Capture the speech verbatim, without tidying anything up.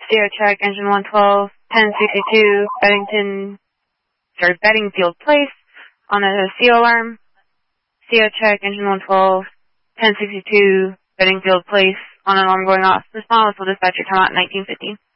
C O check, engine one twelve, ten sixty-two, Beddington, sorry, Beddingfield Place on a C O alarm. C O check, engine one twelve, ten sixty-two, Beddingfield Place on an alarm going off. Respond with full dispatcher, time out nineteen fifty.